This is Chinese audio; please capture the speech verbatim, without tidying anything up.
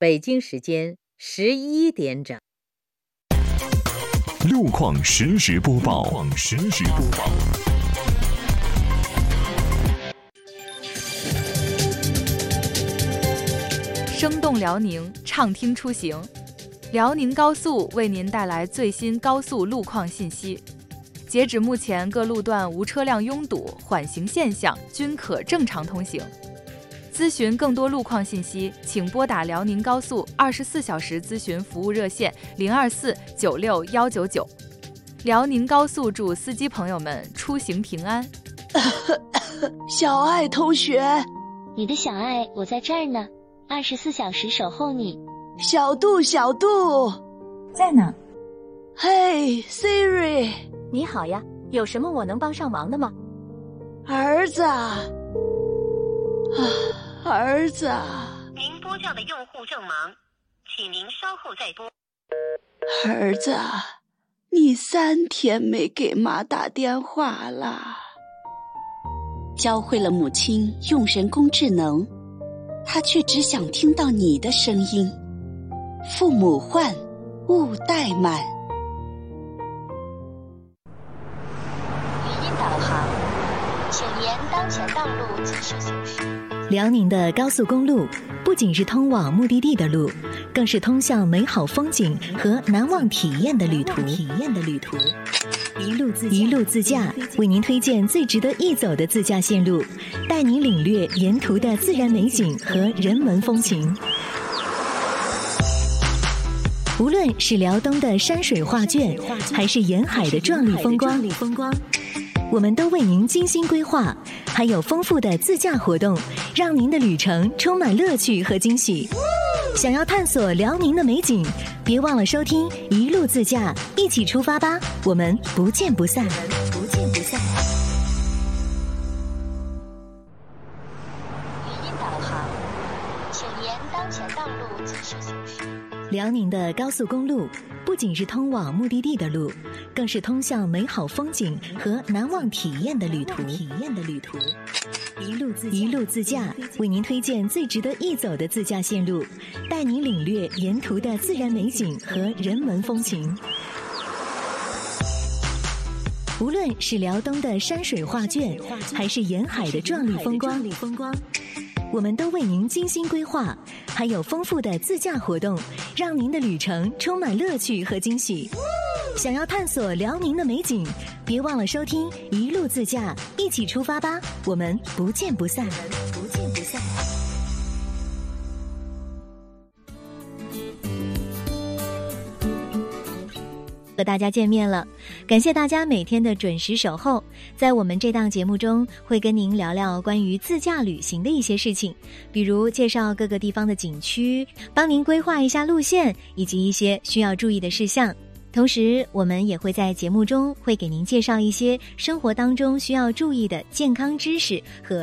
北京时间十一点整。 路况实时播报。路况实时播报。 生动辽宁，畅听出行。辽宁高速为您带来最新高速路况信息。截止目前，各路段无车辆拥堵，缓行现象均可正常通行。咨询更多路况信息，请拨打辽宁高速二十四小时咨询服务热线零二四九六幺九九。辽宁高速祝司机朋友们出行平安。 小爱同学， 你的小爱，我在这儿呢，二十四小时守候你。 小杜，小杜， 在呢。 嘿 ，Siri， 你好呀，有什么我能帮上忙的吗？ 儿子，啊，儿子， 您拨叫的用户正忙，请您稍后再拨。 儿子，你三天没给妈打电话了。 教会了母亲用人工智能，她却只想听到你的声音。父母唤，勿怠慢。 语音导航，请沿当前道路继续行驶。 辽宁的高速公路不仅是通往目的地的路，更是通向美好风景和难忘体验的旅途。体验的旅途，一路自一路自驾，为您推荐最值得一走的自驾线路，带您领略沿途的自然美景和人文风情。无论是辽东的山水画卷，还是沿海的壮丽风光，我们都为您精心规划，还有丰富的自驾活动，让您的旅程充满乐趣和惊喜。想要探索辽宁的美景，别忘了收听一路自驾，一起出发吧，我们不见不散。不见不散。 语音导航，请沿当前道路继续行驶。 辽宁的高速公路不仅是通往目的地的路，更是通向美好风景和难忘体验的旅途。体验的旅途，一路自一路自驾，为您推荐最值得一走的自驾线路，带您领略沿途的自然美景和人文风情。无论是辽东的山水画卷，还是沿海的壮丽风光，我们都为您精心规划，还有丰富的自驾活动，让您的旅程充满乐趣和惊喜。想要探索辽宁的美景，别忘了收听一路自驾，一起出发吧，我们不见不散。不见不散。和大家见面了，感谢大家每天的准时守候。在我们这档节目中，会跟您聊聊关于自驾旅行的一些事情，比如介绍各个地方的景区，帮您规划一下路线，以及一些需要注意的事项。同时，我们也会在节目中会给您介绍一些生活当中需要注意的健康知识和